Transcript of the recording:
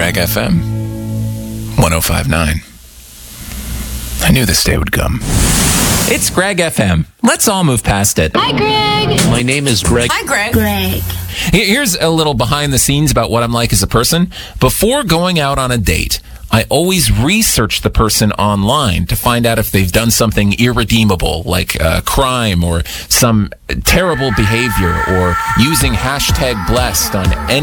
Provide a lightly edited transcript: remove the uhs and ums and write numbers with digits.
Greg FM 1059. I knew this day would come. It's Greg FM. Let's all move past it. Hi, Greg. My name is Greg. Hi, Greg. Greg. Here's a little behind the scenes about what I'm like as a person. Before going out on a date, I always research the person online to find out if they've done something irredeemable, like a crime or some terrible behavior, or using hashtag blessed on any